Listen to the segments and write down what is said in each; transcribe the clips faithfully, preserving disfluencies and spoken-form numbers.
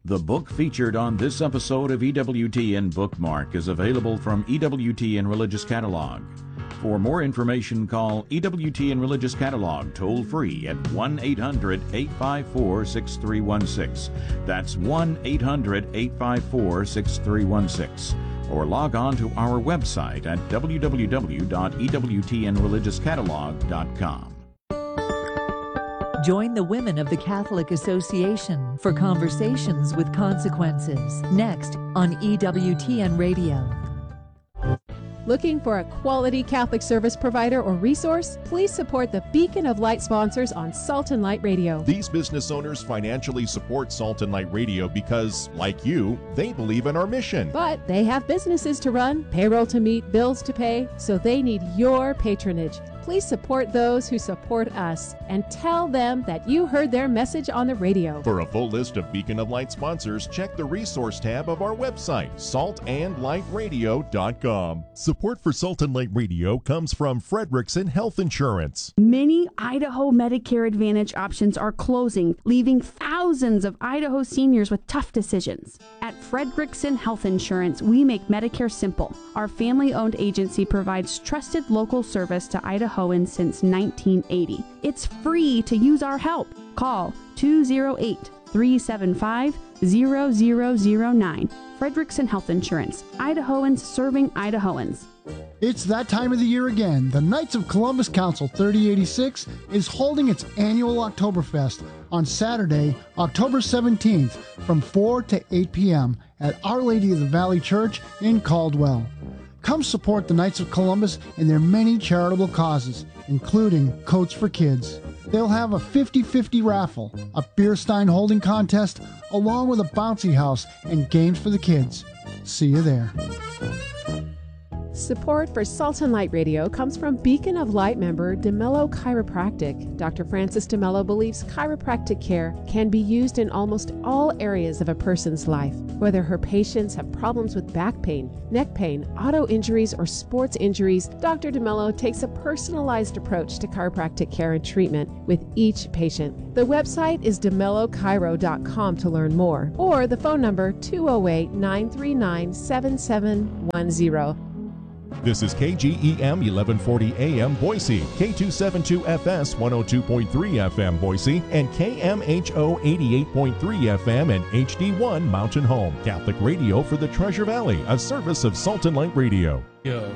The book featured on this episode of E W T N Bookmark is available from E W T N Religious Catalog. For more information, call E W T N Religious Catalog toll-free at one eight hundred eight five four six three one six. That's one eight hundred eight five four six three one six. Or log on to our website at w w w dot e w t n religious catalog dot com. Join the women of the Catholic Association for Conversations with Consequences, next on E W T N Radio. Looking for a quality Catholic service provider or resource? Please support the Beacon of Light sponsors on Salt and Light Radio. These business owners financially support Salt and Light Radio because, like you, they believe in our mission. But they have businesses to run, payroll to meet, bills to pay, so they need your patronage. Please support those who support us and tell them that you heard their message on the radio. For a full list of Beacon of Light sponsors, check the resource tab of our website, salt and light radio dot com. Support for Salt and Light Radio comes from Frederickson Health Insurance. Many Idaho Medicare Advantage options are closing, leaving thousands of Idaho seniors with tough decisions. At Frederickson Health Insurance, we make Medicare simple. Our family-owned agency provides trusted local service to Idaho since nineteen eighty. It's free to use our help. Call two oh eight, three seven five, zero zero zero nine. Frederickson Health Insurance. Idahoans serving Idahoans. It's that time of the year again. The Knights of Columbus Council thirty eighty-six is holding its annual Oktoberfest on Saturday, October seventeenth from four to eight p.m. at Our Lady of the Valley Church in Caldwell. Come support the Knights of Columbus in their many charitable causes, including Coats for Kids. They'll have a fifty-fifty raffle, a beer stein holding contest, along with a bouncy house and games for the kids. See you there. Support for Salt and Light Radio comes from Beacon of Light member DeMello Chiropractic. Doctor Francis DeMello believes chiropractic care can be used in almost all areas of a person's life. Whether her patients have problems with back pain, neck pain, auto injuries, or sports injuries, Doctor DeMello takes a personalized approach to chiropractic care and treatment with each patient. The website is de mello chiro dot com to learn more, or the phone number two oh eight, nine three nine, seven seven one zero. This is K G E M eleven forty A M Boise, K two seventy-two F S one oh two point three F M Boise, and K M H O eighty-eight point three F M and H D one Mountain Home. Catholic radio for the Treasure Valley, a service of Salt and Light Radio. Yo.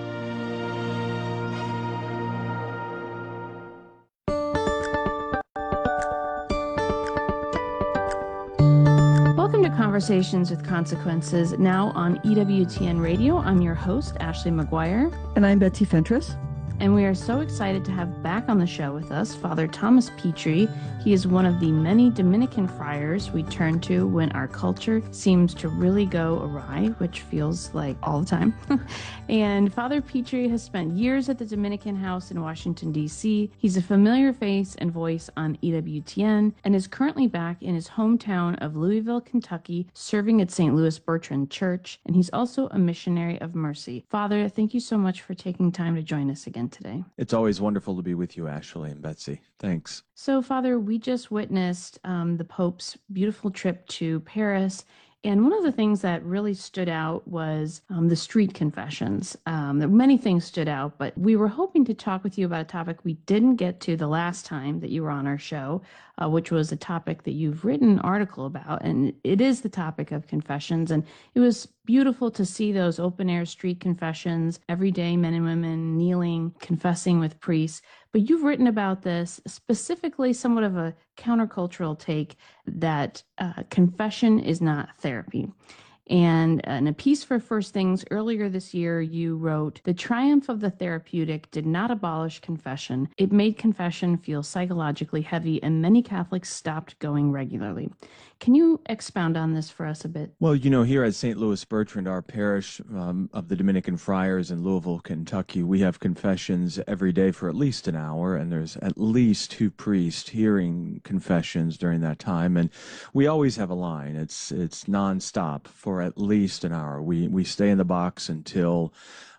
Conversations with Consequences, now on E W T N Radio. I'm your host, Ashley McGuire. And I'm Betsy Fentress. And we are so excited to have back on the show with us Father Thomas Petrie. He is one of the many Dominican friars we turn to when our culture seems to really go awry, which feels like all the time. And Father Petrie has spent years at the Dominican House in Washington, D C. He's a familiar face and voice on E W T N and is currently back in his hometown of Louisville, Kentucky, serving at Saint Louis Bertrand Church. And he's also a missionary of mercy. Father, thank you so much for taking time to join us again today. It's always wonderful to be with you, Ashley and Betsy. Thanks. So, Father, we just witnessed um, the Pope's beautiful trip to Paris. And one of the things that really stood out was um, the street confessions. Um, there, many things stood out, but we were hoping to talk with you about a topic we didn't get to the last time that you were on our show, uh, which was a topic that you've written an article about. And it is the topic of confessions. And it was beautiful to see those open-air street confessions, everyday men and women kneeling, confessing with priests. But you've written about this, specifically somewhat of a countercultural take that uh, confession is not therapy. And in a piece for First Things earlier this year, you wrote, "The triumph of the therapeutic did not abolish confession. It made confession feel psychologically heavy, and many Catholics stopped going regularly." Can you expound on this for us a bit? Well, you know, here at Saint Louis Bertrand, our parish um, of the Dominican Friars in Louisville, Kentucky, we have confessions every day for at least an hour, and there's at least two priests hearing confessions during that time. And we always have a line. It's it's nonstop for at least an hour. We we stay in the box until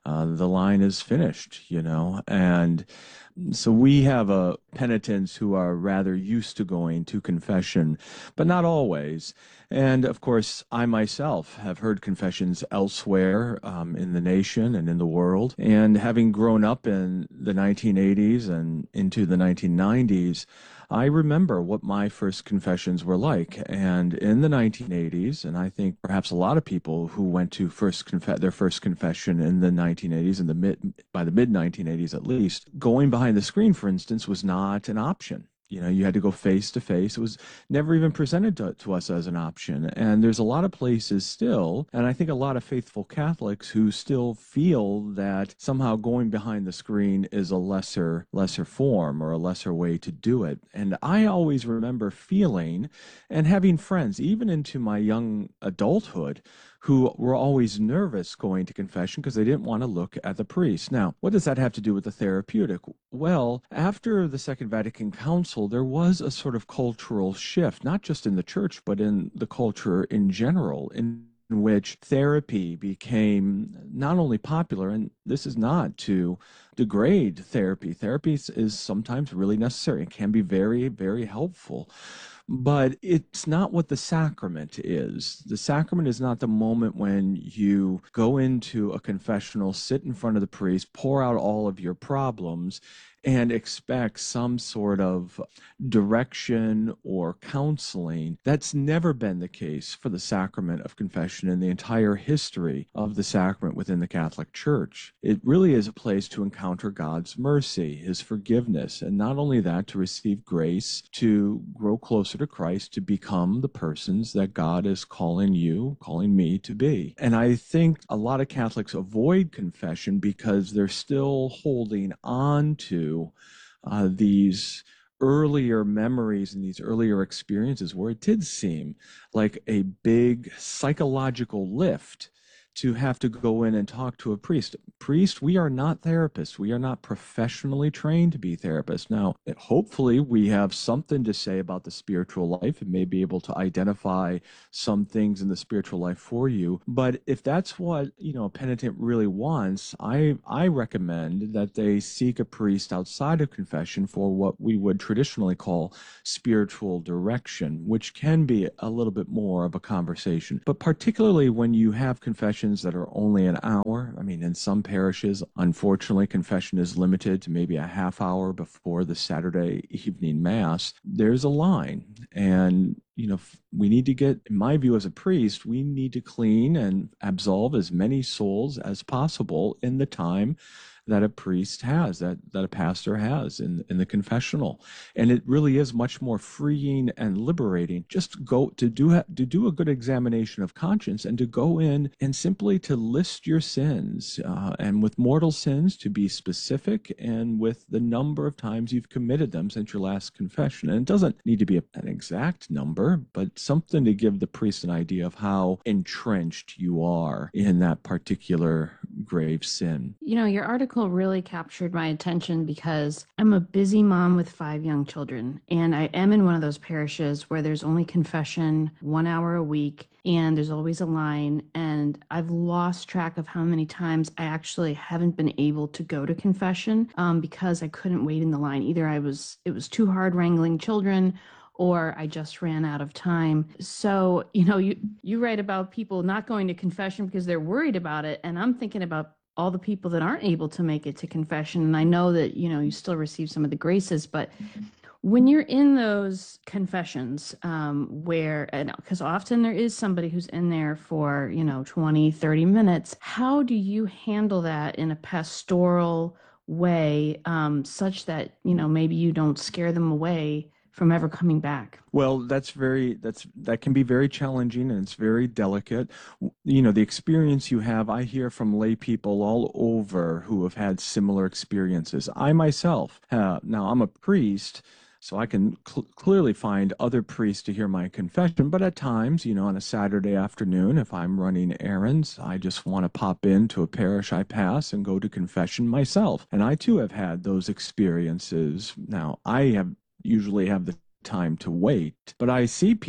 uh, the line is finished, you know, and so we have uh, penitents who are rather used to going to confession, but not always. And of course, I myself have heard confessions elsewhere um, in the nation and in the world. And having grown up in the nineteen eighties and into the nineteen nineties, I remember what my first confessions were like. And in the nineteen eighties, and I think perhaps a lot of people who went to first conf- their first confession in the nineteen eighties, in the mid by the mid nineteen eighties at least, going behind the screen, for instance, was not an option. You know, you had to go face to face. It was never even presented to, to us as an option. And there's a lot of places still, and I think a lot of faithful Catholics who still feel that somehow going behind the screen is a lesser, lesser form or a lesser way to do it. And I always remember feeling and having friends, even into my young adulthood, who were always nervous going to confession because they didn't want to look at the priest. Now, what does that have to do with the therapeutic? Well, after the Second Vatican Council, there was a sort of cultural shift, not just in the church, but in the culture in general, in in which therapy became not only popular, and this is not to degrade therapy. Therapy is sometimes really necessary and can be very, very helpful. But it's not what the sacrament is. The sacrament is not the moment when you go into a confessional, sit in front of the priest, pour out all of your problems, and expect some sort of direction or counseling. That's never been the case for the sacrament of confession in the entire history of the sacrament within the Catholic Church. It really is a place to encounter God's mercy, his forgiveness, and not only that, to receive grace, to grow closer to Christ, to become the persons that God is calling you, calling me to be. And I think a lot of Catholics avoid confession because they're still holding on to Uh, these earlier memories and these earlier experiences where it did seem like a big psychological lift to have to go in and talk to a priest. Priest, we are not therapists. We are not professionally trained to be therapists. Now, hopefully we have something to say about the spiritual life and may be able to identify some things in the spiritual life for you. But if that's what, you know, a penitent really wants, I, I recommend that they seek a priest outside of confession for what we would traditionally call spiritual direction, which can be a little bit more of a conversation. But particularly when you have confession that are only an hour. I mean, in some parishes, unfortunately, confession is limited to maybe a half hour before the Saturday evening Mass. There's a line. And, you know, we need to get, in my view as a priest, we need to clean and absolve as many souls as possible in the time that a priest has, that, that a pastor has in, in the confessional. And it really is much more freeing and liberating just go to do, to do a good examination of conscience and to go in and simply to list your sins, uh, and with mortal sins to be specific and with the number of times you've committed them since your last confession. And it doesn't need to be a, an exact number, but something to give the priest an idea of how entrenched you are in that particular grave sin. You know, your article really captured my attention because I'm a busy mom with five young children, and I am in one of those parishes where there's only confession one hour a week, and there's always a line, and I've lost track of how many times I actually haven't been able to go to confession um, because I couldn't wait in the line. Either I was, it was too hard wrangling children, or I just ran out of time. So, you know, you, you write about people not going to confession because they're worried about it. And I'm thinking about all the people that aren't able to make it to confession. And I know that, you know, you still receive some of the graces, but when you're in those confessions um, where, because often there is somebody who's in there for, you know, twenty, thirty minutes, how do you handle that in a pastoral way um, such that, you know, maybe you don't scare them away from ever coming back? Well, that's very, that's, that can be very challenging, and it's very delicate. You know, the experience you have, I hear from lay people all over who have had similar experiences. I myself, uh, now I'm a priest, so I can cl- clearly find other priests to hear my confession. But at times, you know, on a Saturday afternoon, if I'm running errands, I just want to pop into a parish I pass and go to confession myself. And I too have had those experiences. Now, I have usually have the time to wait, but I see people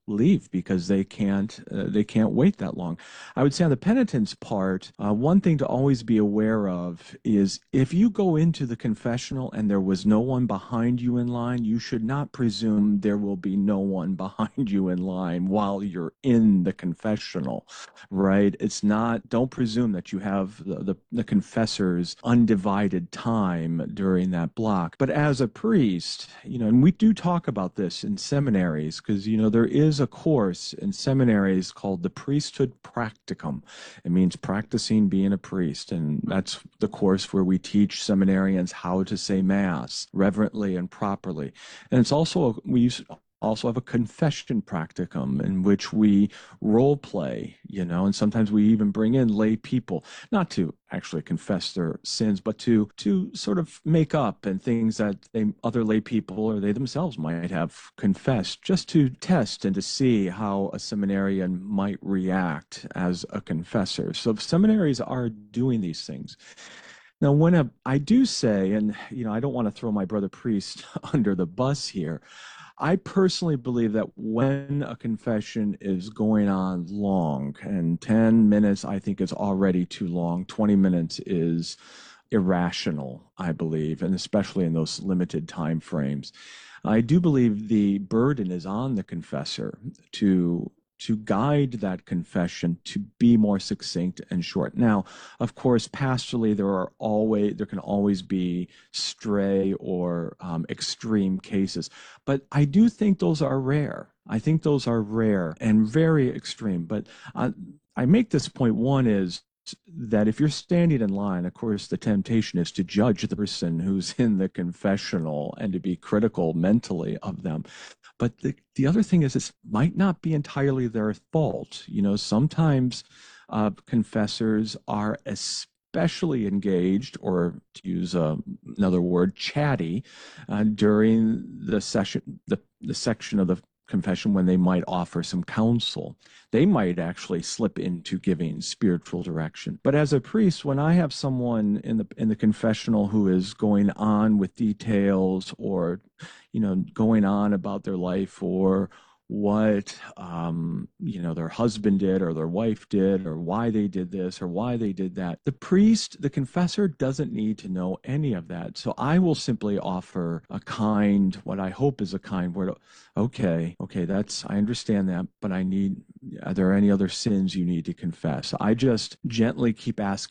leave because they can't uh, they can't wait that long. I would say on the penitence part, uh, one thing to always be aware of is if you go into the confessional and there was no one behind you in line, you should not presume there will be no one behind you in line while you're in the confessional, right? It's not, don't presume that you have the, the, the confessor's undivided time during that block. But as a priest, you know, and we do talk about this in seminaries because, you know, there is a course in seminaries called the Priesthood Practicum. It means practicing being a priest, and that's the course where we teach seminarians how to say Mass reverently and properly. And it's also, a, we use also have a confession practicum in which we role play, you know, and sometimes we even bring in lay people, not to actually confess their sins, but to to sort of make up and things that they, other lay people or they themselves might have confessed, just to test and to see how a seminarian might react as a confessor. So seminaries are doing these things. Now, when a, I do say, and, you know, I don't want to throw my brother priest under the bus here, I personally believe that when a confession is going on long, and ten minutes I think is already too long, twenty minutes is irrational, I believe, and especially in those limited time frames. I do believe the burden is on the confessor to to guide that confession to be more succinct and short. Now, of course, pastorally, there are always there can always be stray or um, extreme cases, but I do think those are rare. I think those are rare and very extreme. But uh, I make this point. One is that if you're standing in line, of course, the temptation is to judge the person who's in the confessional and to be critical mentally of them. But the, the other thing is, it might not be entirely their fault. You know, sometimes uh, confessors are especially engaged, or to use uh, another word, chatty, uh, during the session, the, the section of the confession when they might offer some counsel. They might actually slip into giving spiritual direction. But as a priest, when I have someone in the in the confessional who is going on with details, or, you know, going on about their life, or what um, you know, their husband did or their wife did, or why they did this or why they did that, the priest, the confessor, doesn't need to know any of that. So I will simply offer a kind, what I hope is a kind word. Okay, okay, that's, I understand that, but I need, are there any other sins you need to confess? I just gently keep asking